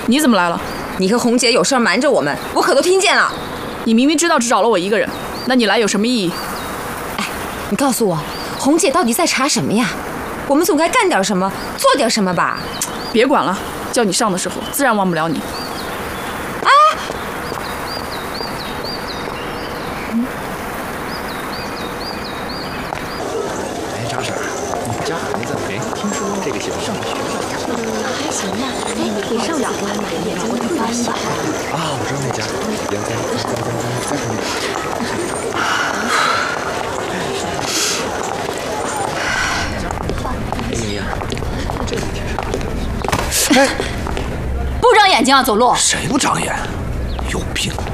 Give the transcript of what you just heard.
你怎么来了？ 你和红姐有事瞒着我们，我可都听见了。 你明明知道只找了我一个人，那你来有什么意义？ 哎，你告诉我，红姐到底在查什么呀？我们总该干点什么，做点什么吧。 别管了，叫你上的时候，自然忘不了你。 啊！ 哎，张婶，你们家孩子听说这个小上学还行吧，哎，给上脚给我买一个，我特别喜欢。 啊，我知道那家， 不长眼睛啊，走路。 谁不长眼？有病！